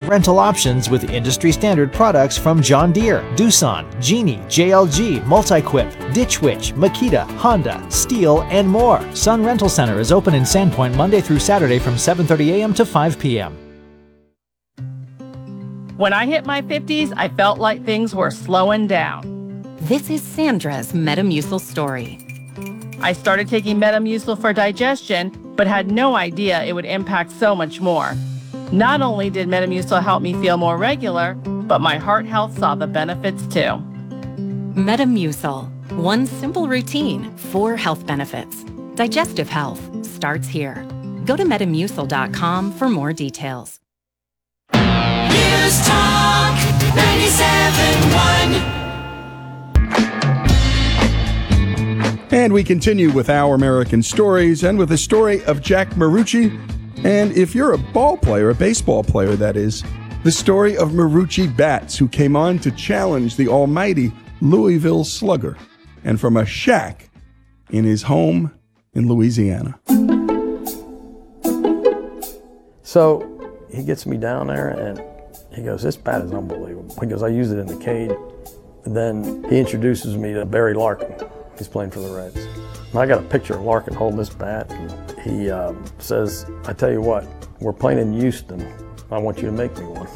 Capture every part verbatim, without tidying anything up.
rental options with industry-standard products from John Deere, Doosan, Genie, J L G, Multiquip, Ditch Witch, Makita, Honda, Steel, and more. Sun Rental Center is open in Sandpoint Monday through Saturday from seven thirty a m to five p m When I hit my fifties, I felt like things were slowing down. This is Sandra's Metamucil story. I started taking Metamucil for digestion, but had no idea it would impact so much more. Not only did Metamucil help me feel more regular, but my heart health saw the benefits too. Metamucil, one simple routine, four health benefits. Digestive health starts here. Go to metamucil dot com for more details. News Talk ninety-seven point one. And we continue with Our American Stories and with the story of Jack Marucci. And if you're a ball player, a baseball player that is, the story of Marucci Bats, who came on to challenge the almighty Louisville Slugger, and from a shack in his home in Louisiana. So he gets me down there and he goes, this bat is unbelievable. He goes, I use it in the cage. And then he introduces me to Barry Larkin. He's playing for the Reds. And I got a picture of Larkin holding this bat. And he um, says, I tell you what, we're playing in Houston. I want you to make me one.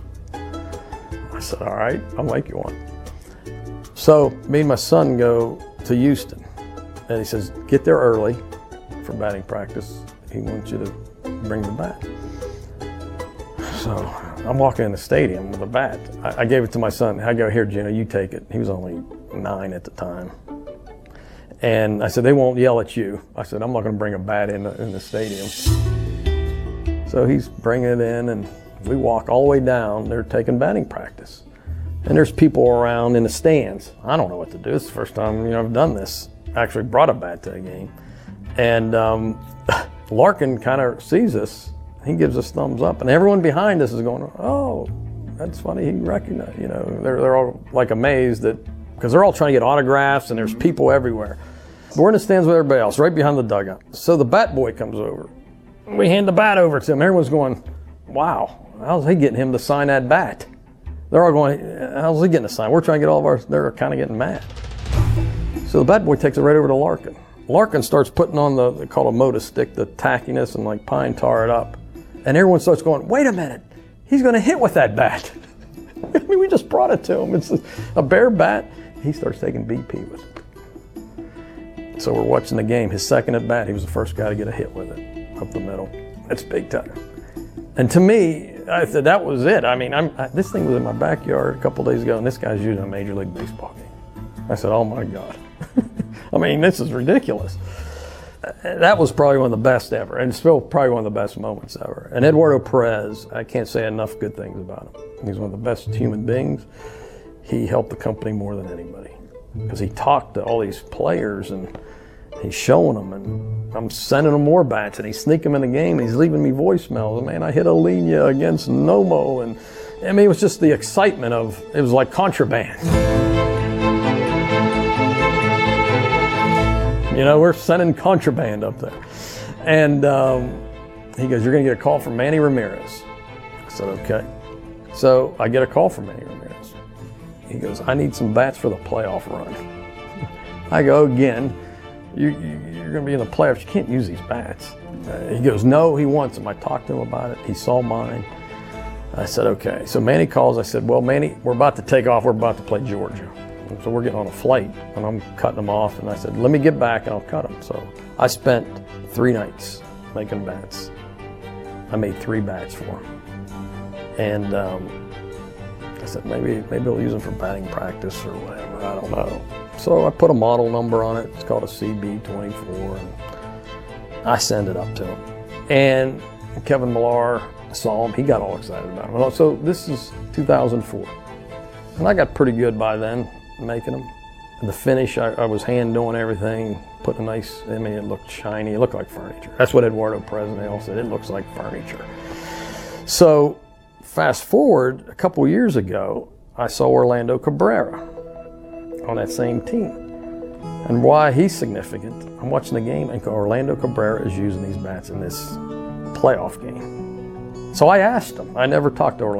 I said, all right, I'll make you one. So me and my son go to Houston. And he says, get there early for batting practice. He wants you to bring the bat. So I'm walking in the stadium with a bat. I, I gave it to my son. I go, here, Gino, you take it. He was only nine at the time. And I said, they won't yell at you. I said, I'm not going to bring a bat in the, in the stadium. So he's bringing it in, and we walk all the way down. They're taking batting practice. And there's people around in the stands. I don't know what to do. It's the first time you know I've done this. Actually brought a bat to a game. And um, Larkin kind of sees us. He gives us thumbs up. And everyone behind us is going, oh, that's funny. He recognized, you know, they're, they're all like amazed that, because they're all trying to get autographs and there's people everywhere. We're in the stands with everybody else, right behind the dugout. So the bat boy comes over. We hand the bat over to him. Everyone's going, wow, how's he getting him to sign that bat? They're all going, how's he getting a sign? We're trying to get all of ours. They're kind of getting mad. So the bat boy takes it right over to Larkin. Larkin starts putting on the, they call it a Moda stick, the tackiness and like pine tar it up. And everyone starts going, wait a minute, he's going to hit with that bat. I mean, we just brought it to him. It's a, a bare bat. He starts taking B P with it. So we're watching the game. His second at bat, he was the first guy to get a hit with it up the middle. That's big time. And to me, I said that was it. I mean, I'm, I, this thing was in my backyard a couple days ago, and this guy's using a Major League Baseball game. I said, oh my God. I mean, this is ridiculous. That was probably one of the best ever, and still probably one of the best moments ever. And Eduardo Perez, I can't say enough good things about him. He's one of the best human beings. He helped the company more than anybody because he talked to all these players and he's showing them, and I'm sending him more bats, and he's sneaking them in the game, and he's leaving me voicemails. Man, I hit a linea against Nomo, and I mean, it was just the excitement of, it was like contraband. You know, we're sending contraband up there. And um, he goes, you're going to get a call from Manny Ramirez. I said, okay. So I get a call from Manny Ramirez. He goes, I need some bats for the playoff run. I go, again, you, you, you're going to be in the playoffs. You can't use these bats. Uh, he goes, no, he wants them. I talked to him about it. He saw mine. I said, okay. So Manny calls. I said, well, Manny, we're about to take off. We're about to play Georgia. So we're getting on a flight, and I'm cutting them off. And I said, let me get back, and I'll cut them. So I spent three nights making bats. I made three bats for him. And um, I said, maybe maybe I'll use them for batting practice or whatever. I don't know. So I put a model number on it. It's called a C B twenty-four. And I send it up to him. And Kevin Millar saw him. He got all excited about him. So this is two thousand four. And I got pretty good by then, making them. And the finish, I, I was hand doing everything, putting a nice, I mean, it looked shiny. It looked like furniture. That's what Eduardo Perez and they all said. It looks like furniture. So fast forward a couple years ago, I saw Orlando Cabrera on that same team. And why he's significant, I'm watching the game and Orlando Cabrera is using these bats in this playoff game. So I asked him. I never talked to Orlando.